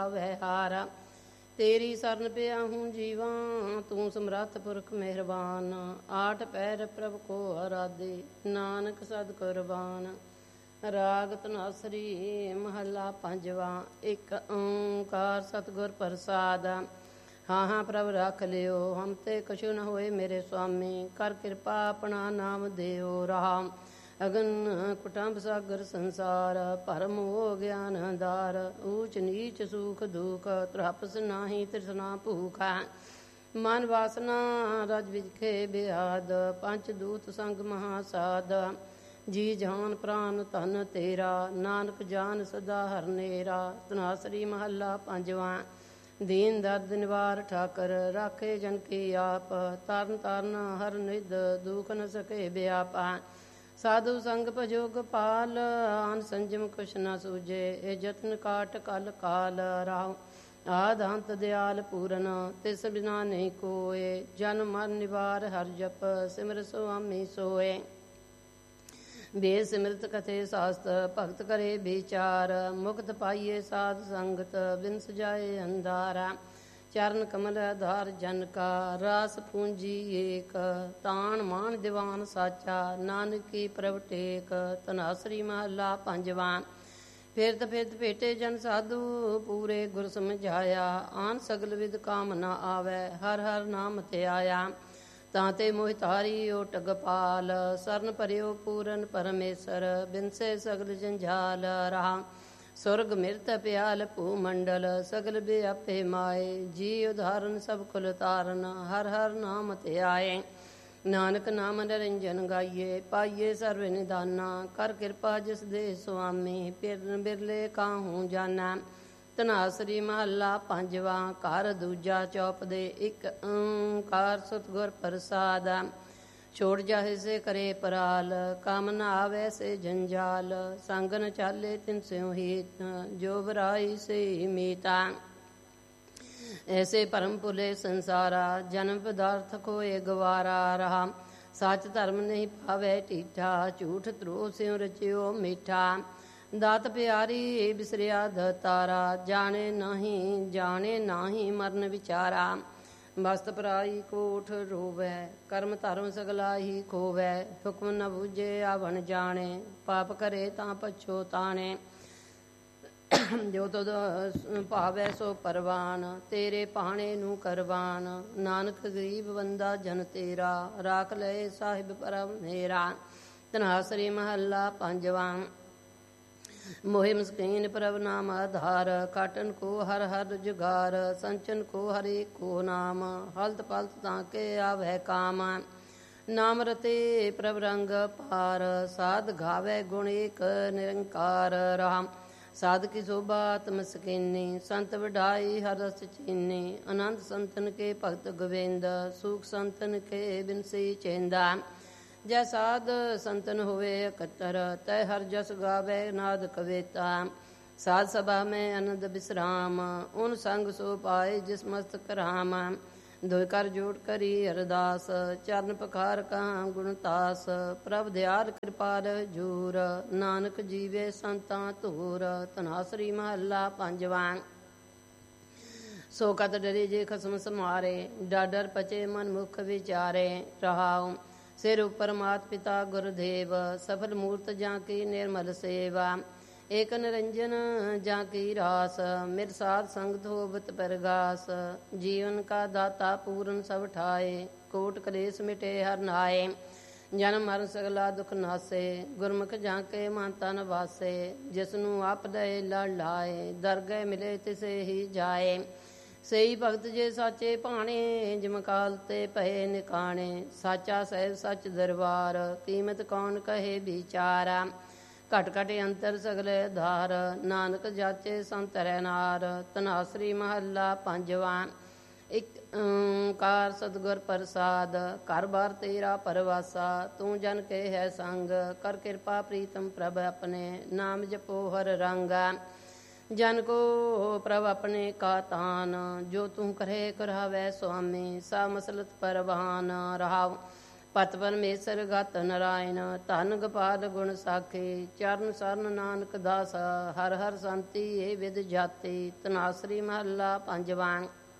ਆਵੈ ਹਾਰਾ। ਤੇਰੀ ਸਰਨ ਪਿਆ ਹੂੰ ਜੀਵਾਂ, ਤੂੰ ਸਮਰੱਥ ਪੁਰਖ ਮਿਹਰਬਾਨ। ਆਠ ਪੈਰ ਪ੍ਰਭ ਕੋ ਅਰਾਧੇ, ਨਾਨਕ ਸਦ ਕੁਰਬਾਨ। ਰਾਗ ਧਨਾਸਰੀ ਮਹੱਲਾ ਪੰਜਵਾਂ। ਇੱਕ ਓਂਕਾਰ ਸਤਿਗੁਰ ਪ੍ਰਸਾਦ। ਹਾਂ ਹਾਂ ਪ੍ਰਭ ਰੱਖ ਲਿਓ, ਹਮ ਤੇ ਕਛੂ ਨ ਹੋਏ ਮੇਰੇ ਸੁਆਮੀ। ਕਰ ਕਿਰਪਾ ਆਪਣਾ ਨਾਮ ਦਿਓ ਰਾਮ। ਅਗਨ ਕੁਟੰਬ ਸਾਗਰ ਸੰਸਾਰ, ਭਰਮ ਮੋਹ ਗਿਆਨ ਅੰਧਾਰ। ਊਚ ਨੀਚ ਸੁਖ ਦੁਖ, ਤ੍ਰਪਸ ਨਾਹੀ ਤ੍ਰਿਸ਼ਨਾ ਭੂਖ। ਮਨ ਵਾਸਨਾ ਰਜ ਵਿਖੇ ਬਿਆਦ, ਪੰਚ ਦੂਤ ਸੰਗ ਮਹਾਸਾਦ। ਜੀ ਜਾਨ ਪ੍ਰਾਨ ਧਨ ਤੇਰਾ, ਨਾਨਕ ਜਾਨ ਸਦਾ ਹਰ ਨੇਰਾ। ਧਨਾਸਰੀ ਮਹੱਲਾ ਪੰਜਵਾਂ। ਦੀਨ ਦਰਦ ਨਿਵਾਰ ਠਾਕਰ, ਰਾਖੇ ਜਨ ਕੀ ਆਪ। ਤਰਨ ਤਾਰਨ ਹਰ ਨਿਧ, ਦੁਖ ਨ ਸਕੇ ਬਿਆਪਾ। ਸਾਧੂ ਸੰਗ ਭਜੋ ਗੋਪਾਲ, ਆਨ ਸੰਜਮ ਕੁਛ ਨ ਸੂਝੇ। ਇਹ ਜਤਨ ਕਾਟ ਕਲ ਕਾਲ ਰਾਉ। ਆਦ ਅੰਤ ਦਿਆਲ ਪੂਰਨ, ਤਿਸ ਬਿਨਾ ਨਹੀਂ ਕੋਏ। ਜਨ ਮਨ ਨਿਵਾਰ ਹਰ ਜਪ, ਸਿਮਰ ਸੁਆਮੀ ਸੋਏ। ਵੇਦ ਸਿਮਰਤ ਕਥੇ ਸਾਸਤ, ਭਗਤ ਕਰੇ ਵਿਚਾਰ। ਮੁਕਤ ਪਾਈਏ ਸਾਧ ਸੰਗਤ, ਬਿਨ ਸਜਾਏ ਅੰਧਾਰਾ। ਚਰਨ ਕਮਲ ਆਧਾਰ ਜਨ ਕਾ, ਰਾਸ ਪੂੰਜੀ ਏਕ। ਤਾਣ ਮਾਨ ਦੀਵਾਨ ਸਾਚਾ, ਨਾਨਕੀ ਪ੍ਰਭ ਟੇਕ। ਧਨਾਸਰੀ ਮਹੱਲਾ ਪੰਜਵਾਂ। ਫਿਰਤ ਫਿਰਤ ਭੇਟੇ ਜਨ ਸਾਧੂ, ਪੂਰੇ ਗੁਰ ਸਮਝਾਇਆ। ਆਨ ਸਗਲ ਵਿਦ ਕਾਮ ਨ ਆਵੈ, ਹਰ ਹਰ ਨਾਮ ਧਿਆਇਆ। ਤਾਂ ਤੇ ਮੋਹਿ ਤਾਰੀ ਓਟ ਗੋਪਾਲ, ਸਰਨ ਭਰਿਓ ਪੂਰਨ ਪਰਮੇਸ਼ਰ। ਬਿਨਸੇ ਸਗਲ ਜੰਝਾਲ ਰਾਮ। ਸੁਰਗ ਮਿਰਤ ਪਿਆਲ ਭੂ ਮੰਡਲ, ਸਗਲ ਬਿਆਪੇ ਮਾਏ। ਜੀ ਉਧਾਰਨ ਸਭ ਕੁਲ ਤਾਰਨ, ਹਰ ਹਰ ਨਾਮ ਧਿਆਏ। ਨਾਨਕ ਨਾਮ ਨਿਰੰਜਨ ਗਾਈਏ, ਪਾਈਏ ਸਰਵ ਨਿਦਾਨਾ। ਕਰ ਕਿਰਪਾ ਜਿਸ ਦੇ ਸੁਆਮੀ, ਪਿਰਨ ਬਿਰਲੇ ਕਾਹੂ ਜਾਨਾ। ਧਨਾਸਰੀ ਮਹੱਲਾ ਪੰਜਵਾਂ। ਘਰ ਦੂਜਾ ਚੌਪ ਦੇ। ਇੱਕ ਓਂਕਾਰ ਸਤਿਗੁਰ ਪ੍ਰਸਾਦ। ਛੋੜ ਜਾਹੇ ਸੇ ਕਰੇ ਪਰਾਲ, ਕੰਮ ਨ ਆਵੈ ਸੇ ਜੰਜਾਲ। ਸੰਗ ਨ ਚਾਲੇ ਤਿਨ ਸਿਉ ਹੀਤ, ਜੋ ਬਰਾਈ ਸੇ ਮੀਤਾ। ਐਸੇ ਭਰਮ ਭੁਲੇ ਸੰਸਾਰਾ, ਜਨਮ ਪਦਾਰਥ ਕੋਏ ਗਵਾਰਾ ਰਹਾ। ਸੱਚ ਧਰਮ ਨਹੀਂ ਭਾਵੈ ਢੀਠਾ, ਝੂਠ ਧਰੋ ਸਿਉ ਰਚਿਓ ਮੀਠਾ। ਦਾਤ ਪਿਆਰੀ ਬਿਸਰਿਆ ਦਤਾਰਾ, ਜਾਣੇ ਨਾਹੀਂ ਮਰਨ ਵਿਚਾਰਾ। ਬਸਤ ਪਰਾਈ ਕੋਠ ਰੋਵੈ, ਕਰਮ ਧਰਮ ਸਗਲਾ ਹੀ ਖੋਵੈ। ਹੁਕਮ ਨ ਬੂਝੇ ਆਵਣ ਜਾਣੇ, ਪਾਪ ਕਰੇ ਤਾਂ ਪਛੋਤਾਣੇ। ਜੋ ਤੁਧ ਭਾਵੈ ਸੋ ਪਰਵਾਨ, ਤੇਰੇ ਭਾਣੇ ਨੂੰ ਕਰਵਾਨ। ਨਾਨਕ ਗਰੀਬ ਬੰਦਾ ਜਨ ਤੇਰਾ, ਰਾਖ ਲਏ ਸਾਹਿਬ ਪਰਮ ਮੇਰਾ। ਧਨਾਸਰੀ ਮਹੱਲਾ ਪੰਜਵਾਂ। ਮੋਹਿ ਮਸਕੀਨ ਪ੍ਰਭ ਨਾਮ ਆਧਾਰ, ਕਾਟਨ ਕੋ ਹਰ ਹਰ ਜੁਗਾਰ। ਸੰਚਨ ਕੋ ਹਰਿ ਕੋ ਨਾਮ, ਹਲਤ ਪਲਤ ਤਾਂ ਕੇ ਆਵੈ ਕਾਮ। ਨਾਮ ਰਤੇ ਪ੍ਰਭ ਰੰਗ ਪਾਰ, ਸਾਧ ਗਾਵੈ ਗੁਣ ਏਕ ਨਿਰੰਕਾਰ ਰਾਮ। ਸਾਧ ਕੀ ਸੋਭਾ ਆਤਮ ਸਕੀਨੀ, ਸੰਤ ਵਡਾਈ ਹਰ ਰਸ ਚੀਨੀ। ਆਨੰਦ ਸੰਤਨ ਕੇ ਭਗਤ ਗੋਬਿੰਦ, ਸੂਖ ਸੰਤਨ ਕੇ ਬਿਨਸੀ ਚੇਂਦਾ। ਜੈ ਸਾਧ ਸੰਤਨ ਹੋਵੇ ਇਕੱਤਰ, ਤੈ ਹਰ ਜਸ ਗਾਵੇ ਨਾਦ ਕਵੇਤਾ। ਸਾਧ ਸਭਾ ਮੈਂ ਆਨੰਦ ਬਿਸਰਾਮ, ਉਨ ਸੰਗ ਸੋ ਪਾਏ ਜਿਸ ਮਸਤਕ ਰਾਮ। ਦੋਇ ਕਰ ਜੋੜ ਕਰੀ ਅਰਦਾਸ, ਚਰਨ ਪਖਾਰ ਕਹਾਂ ਗੁਣਤਾਸ। ਪ੍ਰਭ ਦਿਆਲ ਕਿਰਪਾਲ ਜੂਰ, ਨਾਨਕ ਜੀਵੇ ਸੰਤਾਂ ਧੂਰ। ਧਨਾਸਰੀ ਮਹੱਲਾ ਪੰਜਵਾਂ। ਸੋ ਕਤ ਡਰੇ ਜੇ ਖਸਮ ਸਮਾਰੇ, ਡਾਡਰ ਪਚੇ ਮਨ ਮੁਖ ਵਿਚਾਰੇ ਰਹਾਉ। ਸਿਰ ਉਪਰ ਮਾਤ ਪਿਤਾ ਗੁਰਦੇਵ, ਸਫਲ ਮੂਰਤ ਜਾਂ ਕੀ ਨਿਰਮਲ ਸੇਵਾ। ਏਕ ਨਿਰੰਜਨ ਜਾਂ ਕੀ ਰਾਸ, ਮਿਰ ਸਾਧ ਸੰਗਤ ਹੋਵਤ ਪਰਗਾਸ। ਜੀਵਨ ਕਾ ਦਾਤਾ ਪੂਰਨ ਸਭ ਠਾਏ, ਕੋਟ ਕਲੇਸ਼ ਮਿਟੇ ਹਰ ਨਾਏ। ਜਨਮ ਮਰਨ ਸਗਲਾ ਦੁਖ ਨਾਸੇ, ਗੁਰਮੁਖ ਜਾਂ ਕੇ ਮਨ ਤਨ ਵਾਸੇ। ਜਿਸ ਨੂੰ ਆਪ ਦਏ ਲੜ ਲਾਏ, ਦਰਗਹਿ ਮਿਲੇ ਤਿਸੇ ਹੀ ਜਾਏ। ਸਈ ਭਗਤ ਜੇ ਸਾਚੇ ਭਾਣੇ, ਜਿਮ ਕਾਲ ਤੇ ਪਏ ਨਿਕਾਣੇ। ਸਾਚਾ ਸਹਿਬ ਸੱਚ ਦਰਬਾਰ, ਕੀਮਤ ਕੌਣ ਕਹੇ ਵਿਚਾਰਾ। ਘਟ ਘਟ ਅੰਤਰ ਸਗਲੇ ਧਾਰ, ਨਾਨਕ ਜਾਚੇ ਸੰਤਰੈ ਨਾਰ। ਧਨਾਸਰੀ ਮਹੱਲਾ ਪੰਜਵਾਂ। ਇੱਕ ਓਂਕਾਰ ਸਤਿਗੁਰ ਪ੍ਰਸਾਦ। ਘਰ ਬਾਰ ਤੇਰਾ ਪਰਵਾਸਾ, ਤੂੰ ਜਨ ਕੇ ਹੈ ਸੰਗ। ਕਰ ਕਿਰਪਾ ਪ੍ਰੀਤਮ ਪ੍ਰਭ ਆਪਣੇ, ਨਾਮ ਜਪੋ ਹਰ ਰੰਗ। ਜਨ ਕੋ ਪ੍ਰਭ ਆਪਣੇ ਕਾ ਤਾਨ, ਜੋ ਤੂੰ ਕਰੇ ਕਰਾਵੈ ਸੁਆਮੀ। ਸਾ ਮਸਲਤ ਪਰਵਾਨ ਰਹਾਉ। ਪਤ ਪਰਮੇਸ਼ਰ ਗਤ ਨਰਾਇਣ, ਧਨ ਗੋਪਾਲ ਗੁਣ ਸਾਖੇ। ਚਰਨ ਸਰਨ ਨਾਨਕ ਦਾਸ, ਹਰ ਹਰ ਸੰਤੀ ਇਹ ਵਿਦ ਜਾਤੇ। ਤਨਾਸਰੀ ਮਹੱਲਾ ਪੰਜਵਾਂ।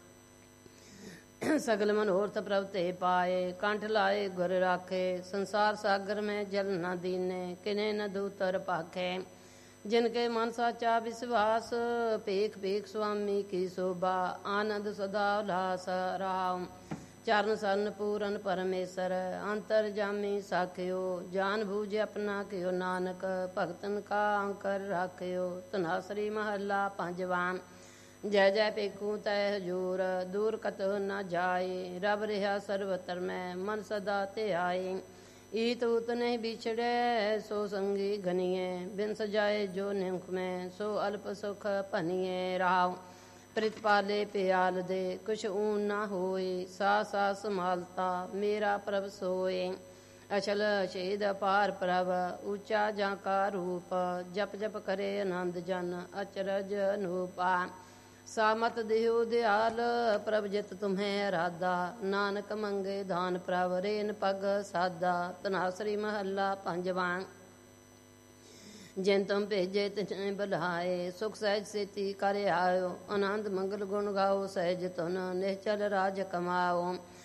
ਸਗਲ ਮਨੋਰਥ ਪ੍ਰਭ ਤੇ ਪਾਏ, ਕੰਠ ਲਾਏ ਗੁਰ ਰਾਖੇ। ਸੰਸਾਰ ਸਾਗਰ ਮੈਂ ਜਲ ਨ ਦੀਨੇ, ਕਿਨੇ ਨ ਦੂਤਰ ਭਾਖੇ। ਜਿਨ ਕੇ ਮਨ ਸਾਚਾ ਵਿਸ਼ਵਾਸ, ਭੇਖ ਭੇਖ ਸੁਆਮੀ ਕੀ ਸ਼ੋਭਾ। ਆਨੰਦ ਸਦਾ ਉਲਾਸ ਰਾਮ, ਚਰਨ ਸਰਨ ਪੂਰਨ ਪਰਮੇਸ਼ਰ। ਅੰਤਰ ਜਾਮੀ ਸਾਖਿਓ, ਜਾਨ ਬੂਝ ਆਪਣਾ ਕਿਓ ਨਾਨਕ। ਭਗਤਨ ਕਾ ਅੰਕਰ ਰਾਖਿਓ। ਧਨਾਸਰੀ ਮਹੱਲਾ ਪੰਜਵਾਂ। ਜੈ ਜੈ ਪੇਖੂ ਤੈ ਹਜੂਰ, ਦੂਰ ਕਤਹੁ ਨ ਜਾਏ। ਰਬ ਰਿਹਾ ਸਰਵਤਰ ਮੈਂ, ਮਨ ਸਦਾ ਤੇ ਆਏ। ਈਤ ਊਤ ਨਹੀਂ ਵਿਛੜੈ, ਸੋ ਸੰਗੀ ਘਨੀਏ। ਬਿਨ ਸਜਾਏ ਜੋ ਨਿਮਖ ਮੈਂ, ਸੋ ਅਲਪ ਸੁਖ ਭਨੀਏ। ਰਾਵ ਪ੍ਰਿਤ ਪਾਲੇ ਪਿਆਲ ਦੇ, ਕੁਛ ਊਨ ਨਾ ਹੋਏ। ਸਾ ਸਾ ਸੰਭਾਲਤਾ ਮੇਰਾ ਪ੍ਰਭ ਸੋਏ। ਅਛਲ ਸ਼ਹੀਦ ਅਪਾਰ ਪ੍ਰਭ, ਉੱਚਾ ਜਾਂ ਕਾ ਰੂਪ। ਜਪ ਜਪ ਕਰੇ ਆਨੰਦ ਜਨ, ਅਚਰਜ ਅਨੂਪਾ। ਸਾਮਤ ਦਿਓ ਦਿਆਲ, ਪ੍ਰਭ ਜਿਤ ਤੁਮਹਿ ਅਰਾਧਾ। ਨਾਨਕ ਮੰਗੇ ਦਾਨ ਪ੍ਰਭ, ਰੇਨ ਪਗ ਸਾਦਾ। ਧਨਾਸਰੀ ਮਹੱਲਾ ਪੰਜਵਾਂ। ਜਿਨ ਤੁਮ ਭੇਜੇ ਤਿਨ ਬੁਲਾਏ, ਸੁਖ ਸਹਿਜ ਸੇਤੀ ਕਰ ਆਇਓ। ਆਨੰਦ ਮੰਗਲ ਗੁਣ ਗਾਓ, ਸਹਿਜ ਤੁਨ ਨਿਹਚਲ ਰਾਜ ਕਮਾਓ।